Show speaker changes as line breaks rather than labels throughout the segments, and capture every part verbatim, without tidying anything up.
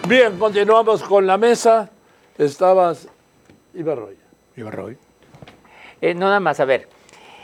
Bien, continuamos con la mesa. Estabas Ibarroya.
Ibarroya.
Eh, no, nada más, a ver.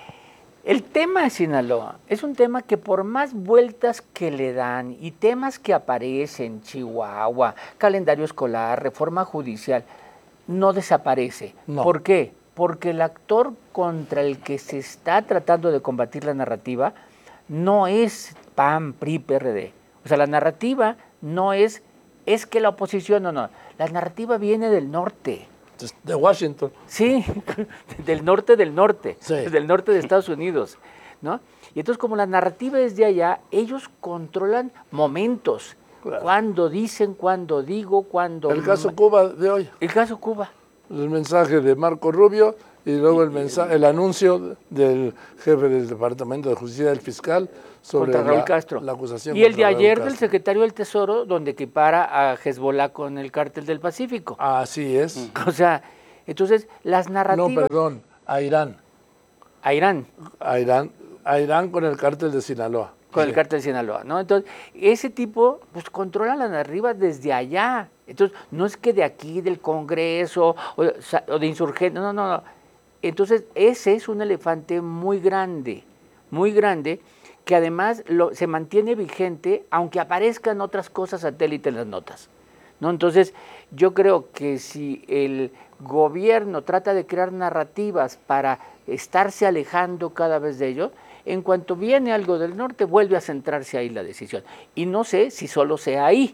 El tema de Sinaloa es un tema que por más vueltas que le dan y temas que aparecen, Chihuahua, calendario escolar, reforma judicial, no desaparece.
No.
¿Por qué? Porque el actor contra el que se está tratando de combatir la narrativa no es P A N, P R I, P R D. O sea, la narrativa no es, es que la oposición, no, no. La narrativa viene del norte.
De Washington.
Sí, del norte del norte,
Sí.
del norte de Estados Unidos, ¿no? Y entonces como la narrativa es de allá, ellos controlan momentos.
Claro.
Cuando dicen, cuando digo, cuando...
El caso Cuba de hoy.
El caso Cuba.
El mensaje de Marco Rubio y luego el mensaje, el anuncio del jefe del Departamento de Justicia del fiscal sobre
Contra Raúl
la,
Castro.
la acusación.
Y el de
contra Raúl
ayer del
Castro.
secretario del Tesoro, donde equipara a Hezbollah con el cártel del Pacífico.
Así es.
O sea, entonces las narrativas...
No, perdón, a Irán.
A Irán.
A Irán, a Irán con el cártel de Sinaloa.
Con
Sí.
el cártel de Sinaloa, ¿no? Entonces, ese tipo, pues, controla la narrativa desde allá. Entonces, no es que de aquí, del Congreso, o, o de insurgentes, no, no, no. Entonces, ese es un elefante muy grande, muy grande, que además lo, se mantiene vigente, aunque aparezcan otras cosas satélite en las notas, ¿no? Entonces, yo creo que si el gobierno trata de crear narrativas para estarse alejando cada vez de ello, en cuanto viene algo del norte, vuelve a centrarse ahí la decisión. Y no sé si solo sea ahí.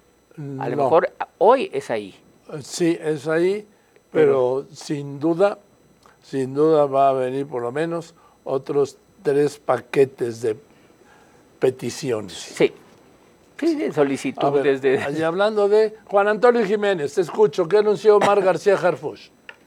A lo
No.
mejor hoy es ahí.
Sí, es ahí, pero, pero sin duda, sin duda va a venir por lo menos otros tres paquetes de peticiones.
Sí. Sí, de solicitudes.
Ver, de... Y hablando de Juan Antonio Jiménez, te escucho. ¿Qué anunció Omar García Harfuch?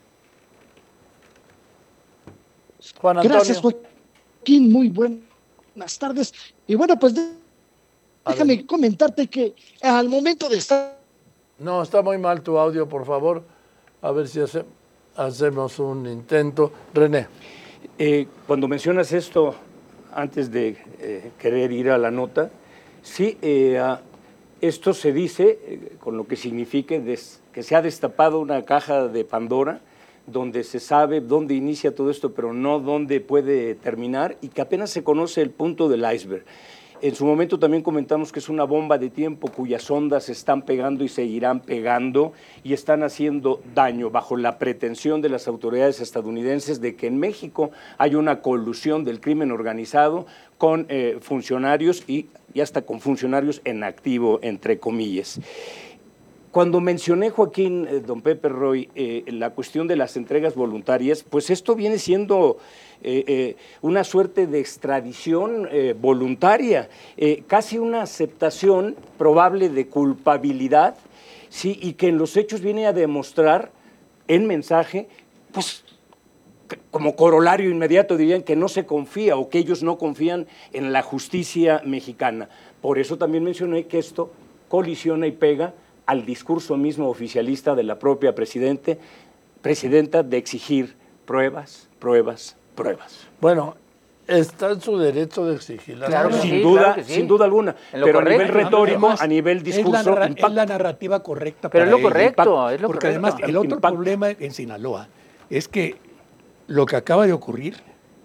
Juan Antonio.
Gracias, Joaquín. Muy buenas tardes. Y bueno, pues déjame comentarte que al momento de estar...
No, está muy mal tu audio, por favor. A ver si hace... hacemos un intento. René.
Eh, cuando mencionas esto, antes de eh, querer ir a la nota, sí, eh, esto se dice, eh, con lo que significa des, que se ha destapado una caja de Pandora, donde se sabe dónde inicia todo esto, pero no dónde puede terminar, y que apenas se conoce el punto del iceberg. En su momento también comentamos que es una bomba de tiempo cuyas ondas se están pegando y seguirán pegando y están haciendo daño bajo la pretensión de las autoridades estadounidenses de que en México hay una colusión del crimen organizado con eh, funcionarios y, y hasta con funcionarios en activo, entre comillas. Cuando mencioné, Joaquín, eh, don Pepe Roy, eh, la cuestión de las entregas voluntarias, pues esto viene siendo eh, eh, una suerte de extradición eh, voluntaria, eh, casi una aceptación probable de culpabilidad, sí, y que en los hechos viene a demostrar en mensaje, pues como corolario inmediato dirían que no se confía o que ellos no confían en la justicia mexicana. Por eso también mencioné que esto colisiona y pega al discurso mismo oficialista de la propia presidente, presidenta de exigir pruebas, pruebas, pruebas.
Bueno, está en su derecho de exigir las
Claro,
pruebas.
sin
sí,
duda,
claro que sí.
sin duda alguna, pero
correcto,
a nivel retórico,
además,
a nivel discurso,
es la,
impacta.
es la narrativa correcta
Pero
para
es lo
ello.
correcto, es lo
Porque
correcto.
además el otro
Impacta.
problema en Sinaloa es que lo que acaba de ocurrir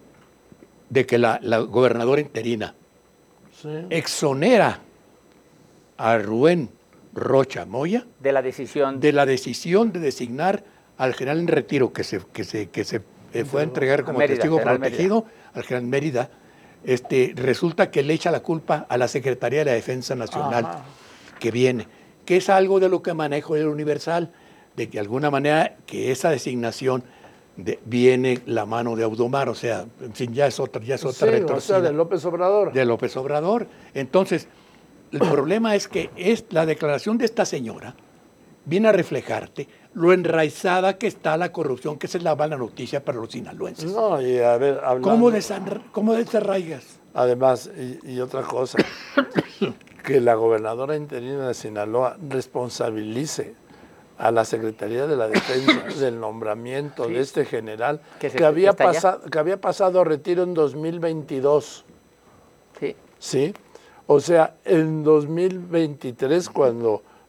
de que la, la gobernadora interina
Sí.
exonera a Rubén Rocha Moya
De la decisión.
de la decisión de designar al general en retiro que se, que se, que se eh, fue a entregar como
Mérida,
testigo
general
protegido, al general Mérida, este, resulta que le echa la culpa a la Secretaría de la Defensa Nacional
Ajá.
que viene, que es algo de lo que manejo el Universal, de que de alguna manera que esa designación de, viene la mano de Audomar, o sea, en fin, ya es otra, ya es otra
Sí,
retorcida.
o sea, de López Obrador.
De López Obrador. Entonces, el problema es que es la declaración de esta señora viene a reflejarte lo enraizada que está la corrupción, que esa es la mala noticia para los sinaloenses.
No, y a ver, hablando...
¿Cómo, desan, ¿Cómo desarraigas?
Además, y, y otra cosa, que la gobernadora interina de Sinaloa responsabilice a la Secretaría de la Defensa del nombramiento
Sí.
de este general
Que se-
que, había
que está allá.
pasado, que había pasado a retiro en dos mil veintidós.
Sí.
¿Sí? O sea, en dos mil veintitrés, cuando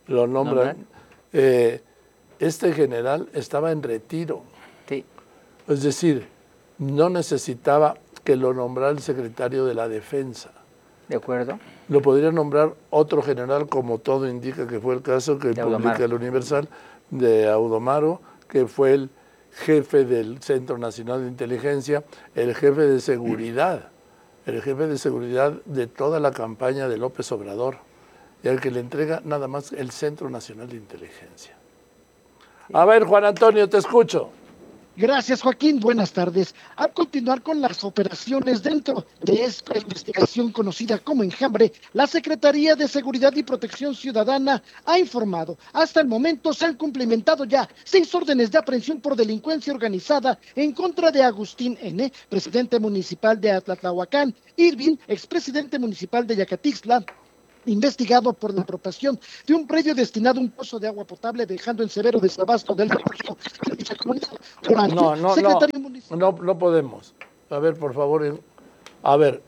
lo nombran. Eh, este general estaba en retiro.
Sí.
Es decir, no necesitaba que lo nombrara el secretario de la Defensa.
¿De acuerdo?
Lo podría nombrar otro general, como todo indica que fue el caso que
De
publica
Audomaro.
el Universal, de Audomaro, que fue el jefe del Centro Nacional de Inteligencia, el jefe de seguridad, el jefe de seguridad de toda la campaña de López Obrador, y al que le entrega nada más el Centro Nacional de Inteligencia. A ver, Juan Antonio, te escucho.
Gracias, Joaquín. Buenas tardes. Al continuar con las operaciones dentro de esta investigación conocida como Enjambre, la Secretaría de Seguridad y Protección Ciudadana ha informado, hasta el momento se han cumplimentado ya seis órdenes de aprehensión por delincuencia organizada en contra de Agustín N., presidente municipal de Atlatlahuacán, Irving, expresidente municipal de Yacatixtla, investigado por la apropiación de un predio destinado a un pozo de agua potable, dejando en severo desabasto del recurso.
No, no,
Secretario
no,
municipal.
no, no podemos. A ver, por favor. A ver.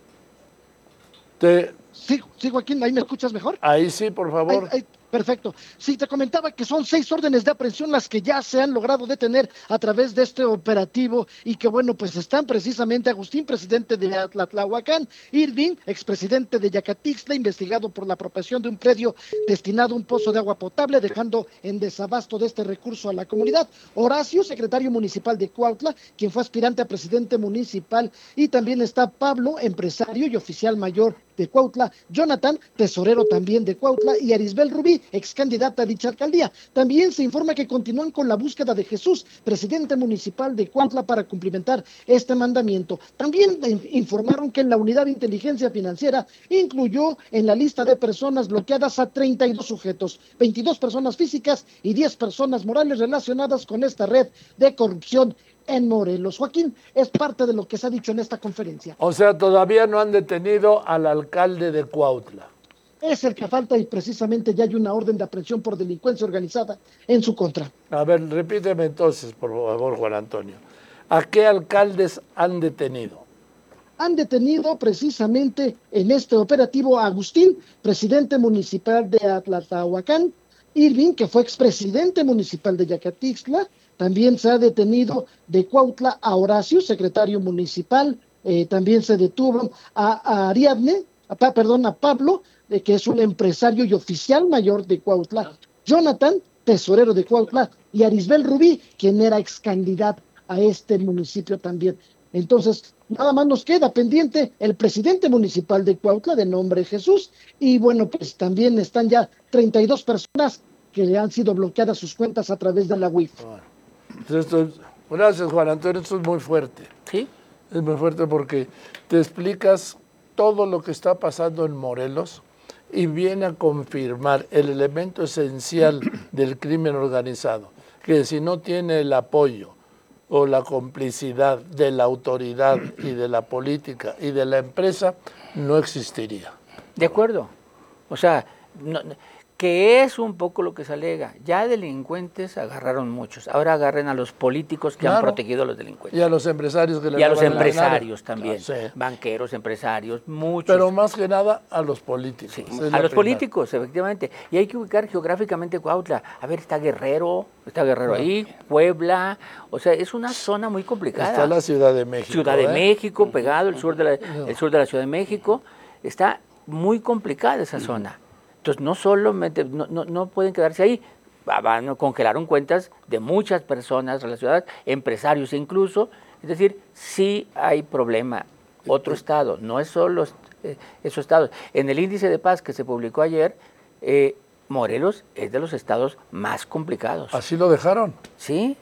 Te,
Sí, sí, Joaquín, ¿ahí me escuchas mejor?
ahí sí, por favor.
Ay, ay, perfecto. Sí, te comentaba que son seis órdenes de aprehensión las que ya se han logrado detener a través de este operativo y que, bueno, pues están precisamente Agustín, presidente de Atlatlahuacán, Irving, expresidente de Yacatixtla, investigado por la apropiación de un predio destinado a un pozo de agua potable, dejando en desabasto de este recurso a la comunidad. Horacio, secretario municipal de Cuautla, quien fue aspirante a presidente municipal, y también está Pablo, empresario y oficial mayor de Cuautla, Jonathan, tesorero también de Cuautla, y Arisbel Rubí, ex candidata a dicha alcaldía. También se informa que continúan con la búsqueda de Jesús, presidente municipal de Cuautla, para cumplimentar este mandamiento. También informaron que en la unidad de inteligencia financiera incluyó en la lista de personas bloqueadas a treinta y dos sujetos, veintidós personas físicas y diez personas morales relacionadas con esta red de corrupción en Morelos. Joaquín, es parte de lo que se ha dicho en esta conferencia.
O sea, todavía no han detenido al alcalde de Cuautla.
Es el que falta y precisamente ya hay una orden de aprehensión por delincuencia organizada en su contra.
A ver, repíteme entonces, por favor, Juan Antonio. ¿A qué alcaldes han detenido?
Han detenido precisamente en este operativo a Agustín, presidente municipal de Atlatlahuacán, Irving, que fue expresidente municipal de Yacatixtla. También se ha detenido de Cuautla a Horacio, secretario municipal. Eh, también se detuvo a, a Ariadne, a, perdón, a Pablo, eh, que es un empresario y oficial mayor de Cuautla. Jonathan, tesorero de Cuautla, y Arisbel Rubí, quien era ex candidato a este municipio también. Entonces, nada más nos queda pendiente el presidente municipal de Cuautla, de nombre Jesús, y bueno, pues también están ya treinta y dos personas que le han sido bloqueadas sus cuentas a través de la U I F.
Bueno, esto es, gracias, Juan Antonio, esto es muy fuerte.
Sí.
Es muy fuerte porque te explicas todo lo que está pasando en Morelos y viene a confirmar el elemento esencial del crimen organizado, que si no tiene el apoyo o la complicidad de la autoridad y de la política y de la empresa, no existiría.
De acuerdo. O sea, no, que es un poco lo que se alega. Ya delincuentes agarraron muchos. Ahora agarren a los políticos que
Claro.
han protegido a los delincuentes.
Y a los empresarios que le
Y a los
lavan el
empresarios
dinero.
también.
Sí.
Banqueros, empresarios, muchos.
Pero más que nada a los políticos.
Sí,
Es
a
la
los
primera.
políticos, efectivamente. Y hay que ubicar geográficamente Cuautla. A ver, está Guerrero, está Guerrero ahí, Puebla. O sea, es una zona muy complicada.
Está la Ciudad de México.
Ciudad de
¿eh?
México, pegado, el sur de, la, el sur de la Ciudad de México. Está muy complicada esa zona. Entonces, no solamente, no, no, no pueden quedarse ahí. Van, congelaron cuentas de muchas personas relacionadas, empresarios incluso. Es decir, sí hay problema. Otro estado, no es solo eh, esos estados. En el índice de paz que se publicó ayer, eh, Morelos es de los estados más complicados.
Así lo dejaron.
¿Sí?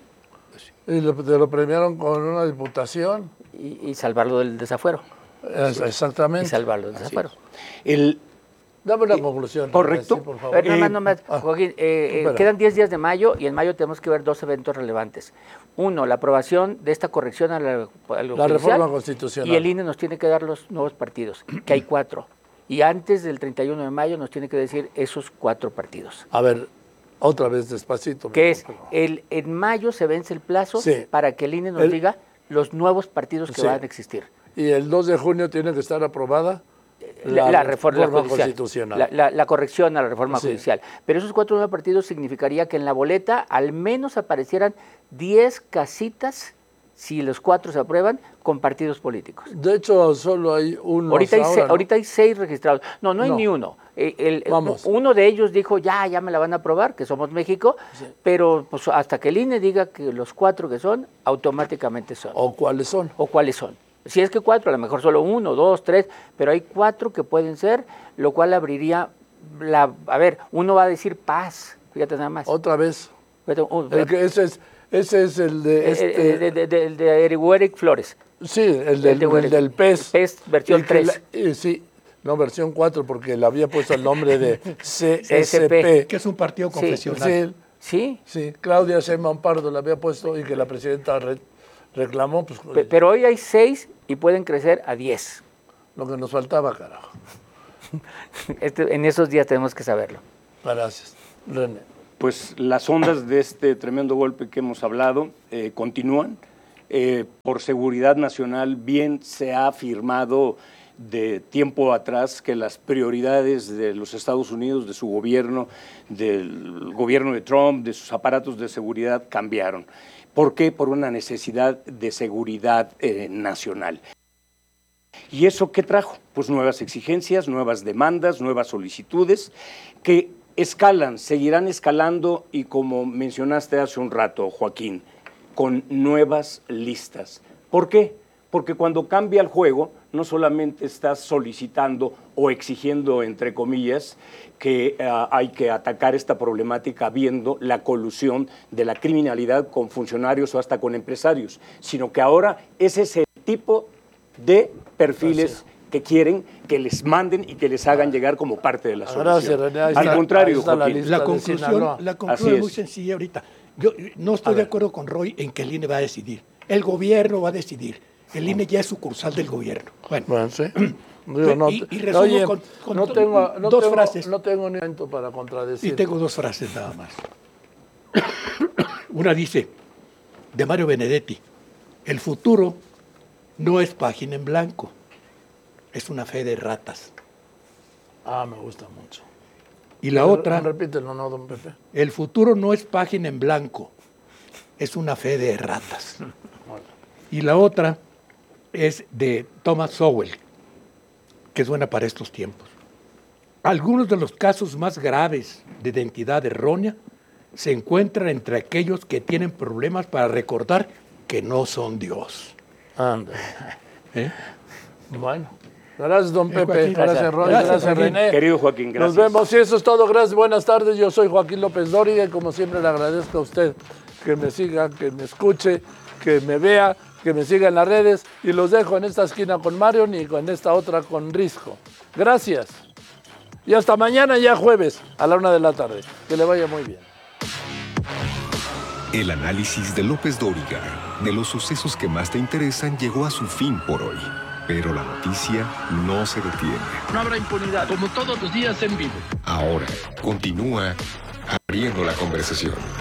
Y lo, te lo premiaron con una diputación.
Y, y salvarlo del desafuero.
Es- exactamente.
Y salvarlo del desafuero.
El,
Dame una conclusión.
correcto.
Sí, por
A
favor.
ver, nada más,
Eh,
nada más,
ah,
Joaquín, eh, eh,
espera.
quedan diez días de mayo y en mayo tenemos que ver dos eventos relevantes. Uno, la aprobación de esta corrección a la, a lo
La
judicial,
reforma constitucional.
y el I N E nos tiene que dar los nuevos partidos, que hay cuatro. Y antes del treinta y uno de mayo nos tiene que decir esos cuatro partidos.
A ver, otra vez despacito.
Que
mi
es,
por favor.
el, en mayo se vence el plazo
Sí.
para que el I N E nos
El-
diga los nuevos partidos que
Sí.
van a existir.
Y el dos de junio tiene que estar aprobada.
La, la, la reforma,
reforma
judicial,
constitucional.
La, la, la corrección a la reforma
sí.
judicial. Pero esos cuatro nuevos partidos significaría que en la boleta al menos aparecieran diez casitas, si los cuatro se aprueban, con partidos políticos.
De hecho, solo hay uno.
Ahorita, hay,
ahora, ¿no?
ahorita hay seis registrados. No, no hay
No.
ni uno. El, el,
Vamos.
Uno de ellos dijo, ya, ya me la van a aprobar, que somos México, sí. pero pues, hasta que el I N E diga que los cuatro que son, automáticamente son.
¿O cuáles son?
O cuáles son. Si es que cuatro, a lo mejor solo uno, dos, tres, pero hay cuatro que pueden ser, lo cual abriría la... A ver, uno va a decir paz, fíjate nada más.
Otra vez.
Fíjate, uh,
el que ese, es, ese es el de... Este...
El de, de, de, de Eric Flores.
Sí, el del, el
de
el del P E S.
P E S versión tres.
La, eh, sí, no, versión cuatro, porque le había puesto el nombre de C S P.
Que es un partido confesional.
Sí,
sí.
Sí, Claudia Sheinbaum Pardo le había puesto y que la presidenta re, reclamó. Pues,
Pe pero hoy hay seis y pueden crecer a diez.
Lo que nos faltaba, carajo.
Este, en esos días tenemos que saberlo.
Gracias. René.
Pues las ondas de este tremendo golpe que hemos hablado eh, continúan. Eh, por seguridad nacional, bien se ha afirmado de tiempo atrás que las prioridades de los Estados Unidos, de su gobierno, del gobierno de Trump, de sus aparatos de seguridad cambiaron. ¿Por qué? Por una necesidad de seguridad eh, nacional. ¿Y eso qué trajo? Pues nuevas exigencias, nuevas demandas, nuevas solicitudes que escalan, seguirán escalando y como mencionaste hace un rato, Joaquín, con nuevas listas. ¿Por qué? Porque cuando cambia el juego, no solamente estás solicitando o exigiendo, entre comillas, que uh, hay que atacar esta problemática viendo la colusión de la criminalidad con funcionarios o hasta con empresarios, sino que ahora ese es el tipo de perfiles Gracias. que quieren que les manden y que les hagan llegar como parte de la solución.
Gracias, René. Ahí
Al
está,
contrario,
está la,
Joaquín.
La conclusión, la conclusión es muy sencilla ahorita. Yo no estoy de acuerdo con Roy en que el I N E va a decidir. El gobierno va a decidir. El I N E ya es sucursal del gobierno. Bueno,
bueno sí. Digo, no,
y, y resumo
oye,
con, con
no tengo, no
dos
tengo,
frases.
No tengo ni momento para contradecir.
Y tengo dos frases nada más. Una dice, de Mario Benedetti, el futuro no es página en blanco, es una fe de ratas.
Ah, me gusta mucho.
Y la
Pero,
otra,
repítelo, no, don Pepe.
El futuro no es página en blanco, es una fe de ratas. Y la otra es de Thomas Sowell, que es buena para estos tiempos. Algunos de los casos más graves de identidad errónea se encuentran entre aquellos que tienen problemas para recordar que no son Dios.
Anda.
¿Eh?
Bueno. Gracias, don
Eh,
Pepe.
Joaquín,
gracias,
gracias.
Roy.
Gracias,
Gracias,
Joaquín.
René.
Querido Joaquín, gracias.
Nos vemos y eso es todo. Gracias. Buenas tardes. Yo soy Joaquín López Dóriga y como siempre le agradezco a usted que me siga, que me escuche, que me vea, que me siga en las redes y los dejo en esta esquina con Mario y con esta otra con Risco. Gracias. Y hasta mañana ya jueves a la una de la tarde. Que le vaya muy bien.
El análisis de López Dóriga de los sucesos que más te interesan llegó a su fin por hoy. Pero la noticia no se detiene.
No habrá impunidad, como todos los días en vivo.
Ahora continúa abriendo la conversación.